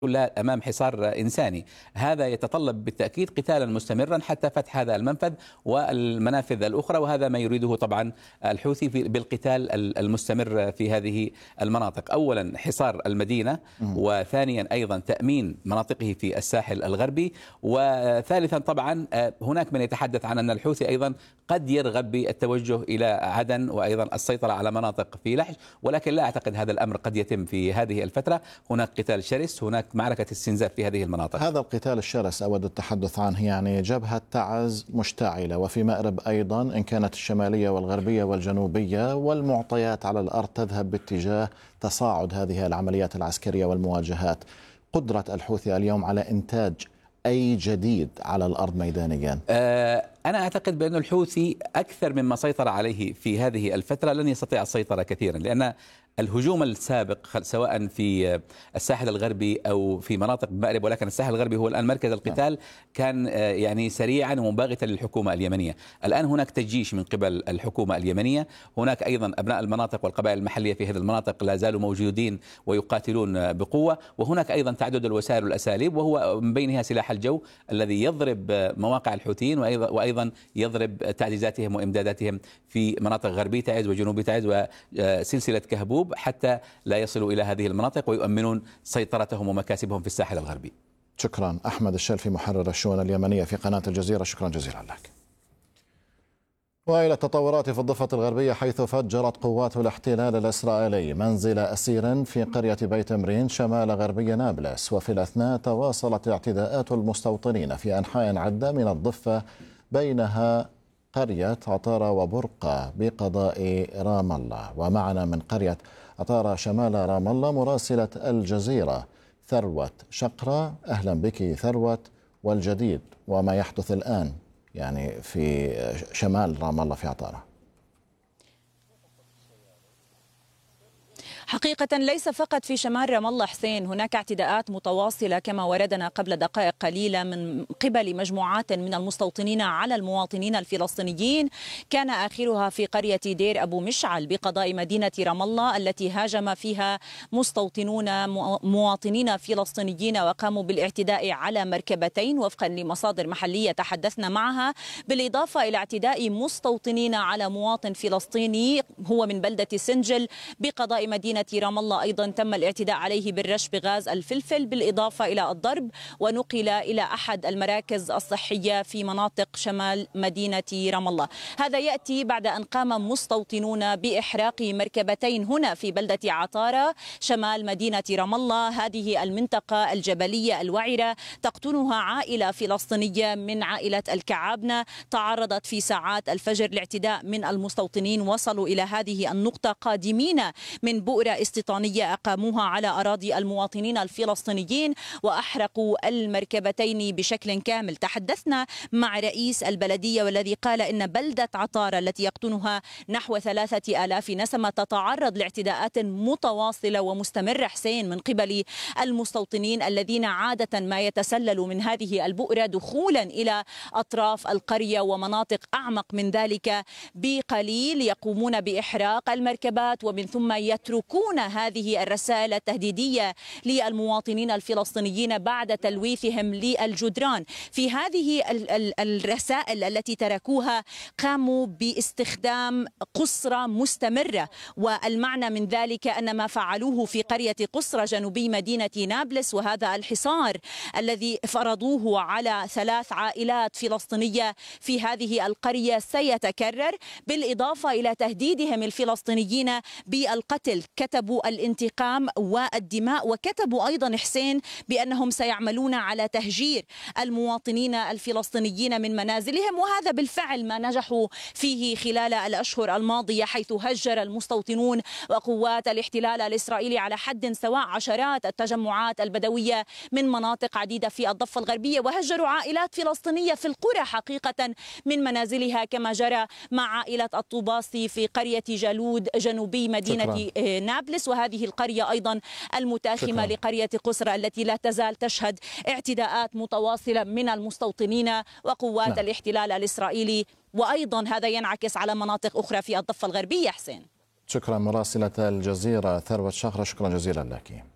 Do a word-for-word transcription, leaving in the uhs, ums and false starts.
لا أمام حصار إنساني. هذا يتطلب بالتأكيد قتالا مستمرا حتى فتح هذا المنفذ والمنافذ الأخرى، وهذا ما يريده طبعا الحوثي بالقتال المستمر في هذه المناطق. أولا حصار المدينة، وثانيا أيضا تأمين مناطقه في الساحل الغربي، وثالثا طبعا هناك من يتحدث عن أن الحوثي أيضا قد يرغب بالتوجه إلى عدن وأيضا السيطرة على مناطق في لحج، ولكن لا أعتقد هذا الأمر قد يتم في هذه الفترة. هناك قتال شرس، هناك معركة استنزاف في هذه المناطق. هذا القتال الشرس أود التحدث عنه، يعني جبهة تعز مشتعلة، وفي مأرب أيضا إن كانت الشمالية والغربية والجنوبية، والمعطيات على الأرض تذهب باتجاه تصاعد هذه العمليات العسكرية والمواجهات. قدرة الحوثي اليوم على إنتاج أي جديد على الأرض ميدانيا؟ أه أنا أعتقد بأن الحوثي أكثر مما سيطر عليه في هذه الفترة لن يستطيع السيطرة كثيرا، لأن الهجوم السابق سواء في الساحل الغربي أو في مناطق مأرب، ولكن الساحل الغربي هو الآن مركز القتال، كان يعني سريعا ومباغتا للحكومة اليمنية. الآن هناك تجيش من قبل الحكومة اليمنية، هناك أيضا أبناء المناطق والقبائل المحلية في هذه المناطق لا زالوا موجودين ويقاتلون بقوة، وهناك أيضا تعدد الوسائل والأساليب، وهو من بينها سلاح الجو الذي يضرب مواقع الحوثيين وأيضا يضرب تعزيزاتهم وإمداداتهم في مناطق غربي تعز وجنوبي تعز وسلسلة كهبوب حتى لا يصلوا إلى هذه المناطق ويؤمنون سيطرتهم ومكاسبهم في الساحل الغربي. شكرا. أحمد الشلفي محرر الشؤون اليمنية في قناة الجزيرة، شكرا جزيلا لك. وإلى التطورات في الضفة الغربية، حيث فجرت قوات الاحتلال الإسرائيلي منزل أسير في قرية بيت مرين شمال غربي نابلس، وفي الأثناء تواصلت اعتداءات المستوطنين في أنحاء عدة من الضفة، بينها قرية عطارة وبرقة بقضاء رام الله. ومعنا من قرية عطارة شمال رام الله مراسلة الجزيرة ثروت شقرة. أهلا بك ثروت، والجديد وما يحدث الآن يعني في شمال رام الله في عطارة. حقيقة ليس فقط في شمال رام الله حسين، هناك اعتداءات متواصلة كما وردنا قبل دقائق قليلة من قبل مجموعات من المستوطنين على المواطنين الفلسطينيين، كان آخرها في قرية دير أبو مشعل بقضاء مدينة رام الله التي هاجم فيها مستوطنون مواطنين فلسطينيين وقاموا بالاعتداء على مركبتين وفقا لمصادر محلية تحدثنا معها، بالإضافة إلى اعتداء مستوطنين على مواطن فلسطيني هو من بلدة سنجل بقضاء مدينة رام الله، أيضا تم الاعتداء عليه بالرش بغاز الفلفل، بالإضافة إلى الضرب، ونقل إلى أحد المراكز الصحية في مناطق شمال مدينة رام الله. هذا يأتي بعد أن قام مستوطنون بإحراق مركبتين هنا في بلدة عطارة شمال مدينة رام الله. هذه المنطقة الجبلية الوعرة تقطنها عائلة فلسطينية من عائلة الكعابنة، تعرضت في ساعات الفجر لاعتداء من المستوطنين، وصلوا إلى هذه النقطة قادمين من بؤرة استيطانية أقاموها على أراضي المواطنين الفلسطينيين وأحرقوا المركبتين بشكل كامل. تحدثنا مع رئيس البلدية والذي قال إن بلدة عطارة التي يقطنها نحو ثلاثة آلاف نسمة تتعرض لاعتداءات متواصلة ومستمرة حسين من قبل المستوطنين الذين عادة ما يتسللوا من هذه البؤرة دخولا إلى أطراف القرية ومناطق أعمق من ذلك بقليل، يقومون بإحراق المركبات ومن ثم يتركون هذه الرسائل التهديدية للمواطنين الفلسطينيين بعد تلويثهم للجدران. في هذه الرسائل التي تركوها قاموا باستخدام قصرة مستمرة، والمعنى من ذلك أن ما فعلوه في قرية قصرة جنوبي مدينة نابلس وهذا الحصار الذي فرضوه على ثلاث عائلات فلسطينية في هذه القرية سيتكرر، بالإضافة إلى تهديدهم الفلسطينيين بالقتل. كتبوا الانتقام والدماء، وكتبوا أيضا حسين بأنهم سيعملون على تهجير المواطنين الفلسطينيين من منازلهم، وهذا بالفعل ما نجحوا فيه خلال الأشهر الماضية، حيث هجر المستوطنون وقوات الاحتلال الإسرائيلي على حد سواء عشرات التجمعات البدوية من مناطق عديدة في الضفة الغربية، وهجروا عائلات فلسطينية في القرى حقيقة من منازلها كما جرى مع عائلة الطوباسي في قرية جالود جنوبي مدينة شكرا. نابلس، وهذه القرية أيضا المتاخمة شكرا. لقرية قصرى التي لا تزال تشهد اعتداءات متواصلة من المستوطنين وقوات لا. الاحتلال الإسرائيلي، وأيضا هذا ينعكس على مناطق أخرى في الضفة الغربية. حسين شكرا مراسلة الجزيرة ثروت شقرة، شكرا جزيلا لك.